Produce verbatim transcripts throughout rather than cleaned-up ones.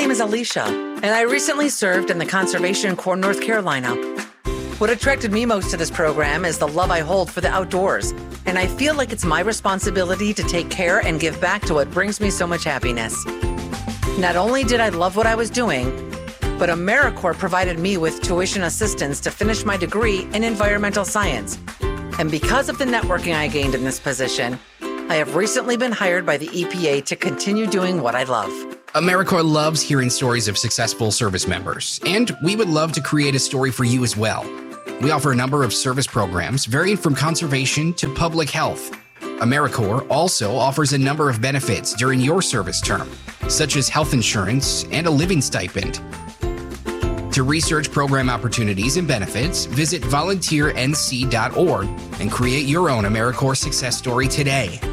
name is Alicia, and I recently served in the Conservation Corps North Carolina. What attracted me most to this program is the love I hold for the outdoors, and I feel like it's my responsibility to take care and give back to what brings me so much happiness. Not only did I love what I was doing, but AmeriCorps provided me with tuition assistance to finish my degree in environmental science. And because of the networking I gained in this position, I have recently been hired by the E P A to continue doing what I love. AmeriCorps loves hearing stories of successful service members, and we would love to create a story for you as well. We offer a number of service programs varying from conservation to public health. AmeriCorps also offers a number of benefits during your service term, such as health insurance and a living stipend. To research program opportunities and benefits, visit volunteer n c dot org and create your own AmeriCorps success story today.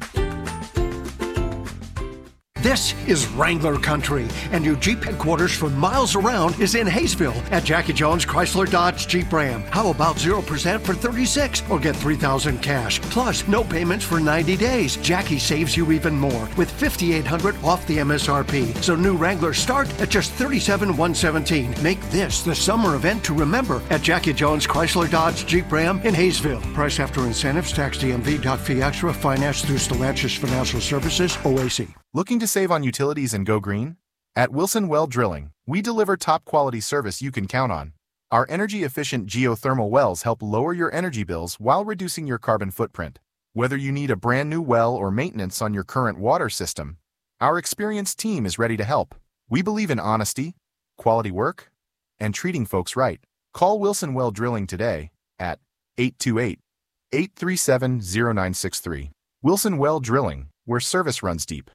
This is Wrangler Country, and your Jeep headquarters for miles around is in Hayesville at Jackie Jones Chrysler Dodge Jeep Ram. How about zero percent for thirty-six or get three thousand cash? Plus, no payments for ninety days. Jackie saves you even more with fifty-eight hundred dollars off the M S R P. So new Wranglers start at just thirty-seven thousand one hundred seventeen dollars. Make this the summer event to remember at Jackie Jones Chrysler Dodge Jeep Ram in Hayesville. Price after incentives, tax D M V, doc fee extra, financed through Stellantis Financial Services, O A C. Looking to save on utilities and go green? At Wilson Well Drilling, we deliver top-quality service you can count on. Our energy-efficient geothermal wells help lower your energy bills while reducing your carbon footprint. Whether you need a brand new well or maintenance on your current water system, our experienced team is ready to help. We believe in honesty, quality work, and treating folks right. Call Wilson Well Drilling today at eight two eight, eight three seven, zero nine six three. Wilson Well Drilling, where service runs deep.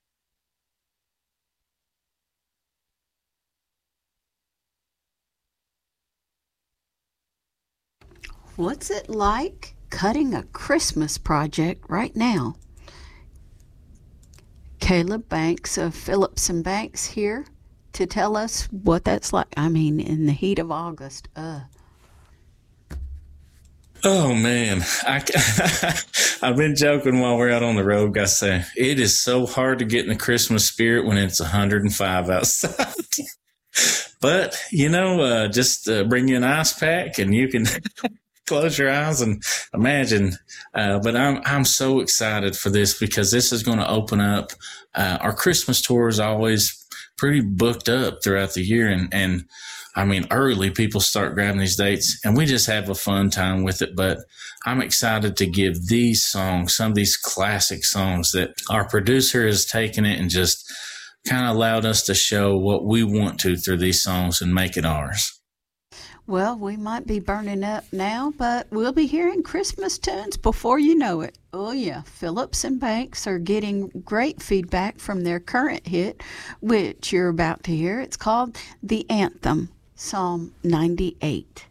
What's it like cutting a Christmas project right now? Caleb Banks of Phillips and Banks here to tell us what that's like. I mean, in the heat of August. Uh. Oh, man. I, I've been joking while we're out on the road. I say, it is so hard to get in the Christmas spirit when it's one hundred five outside. But, you know, uh, just uh, bring you an ice pack and you can close your eyes and imagine. Uh, but I'm I'm so excited for this because this is going to open up. Uh, our Christmas tour is always pretty booked up throughout the year. And, and I mean, early people start grabbing these dates and we just have a fun time with it. But I'm excited to give these songs, some of these classic songs that our producer has taken it and just kind of allowed us to show what we want to through these songs and make it ours. Well, we might be burning up now, but we'll be hearing Christmas tunes before you know it. Oh, yeah. Phillips and Banks are getting great feedback from their current hit, which you're about to hear. It's called The Anthem, Psalm ninety-eight.